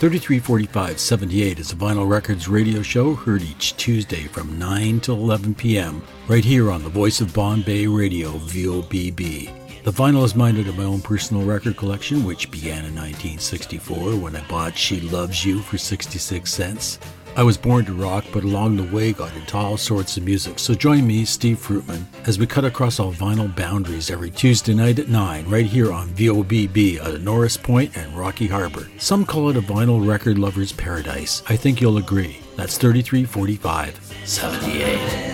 334578 is a Vinyl Records radio show heard each Tuesday from 9 to 11 p.m. right here on the Voice of Bombay Radio, VOBB. The vinyl is minded of my own personal record collection, which began in 1964 when I bought She Loves You for 66 cents. I was born to rock, but along the way got into all sorts of music. So join me, Steve Fruitman, as we cut across all vinyl boundaries every Tuesday night at 9, right here on VOBB out of Norris Point and Rocky Harbor. Some call it a vinyl record lover's paradise. I think you'll agree. That's 334578.